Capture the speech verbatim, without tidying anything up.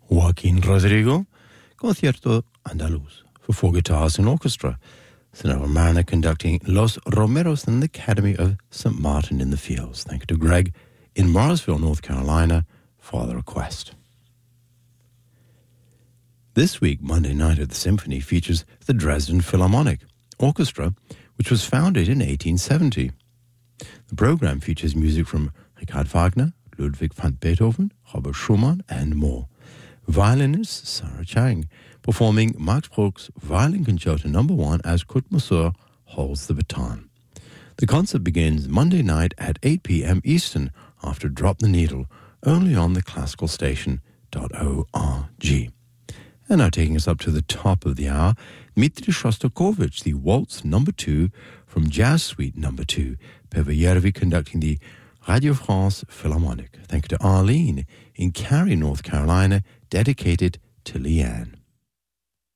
Joaquin Rodrigo, Concierto Andaluz, for four guitars and orchestra. Sonora Mariner conducting Los Romeros in the Academy of Saint Martin in the Fields. Thank you to Greg in Morrisville, North Carolina, for the request. This week, Monday Night at the Symphony features the Dresden Philharmonic Orchestra, which was founded in eighteen seventy. The program features music from Richard Wagner, Ludwig van Beethoven, Robert Schumann, and more. Violinist Sarah Chang, performing Max Bruch's Violin Concerto Number One as Kurt Musser holds the baton. The concert begins Monday night at eight p.m. Eastern after Drop the Needle, only on the classical station dot org. And now taking us up to the top of the hour, Dmitri Shostakovich, the Waltz Number Two from Jazz Suite Number Two, Pervayervi conducting the Radio France Philharmonic. Thank you to Arlene in Cary, North Carolina, dedicated to Leanne.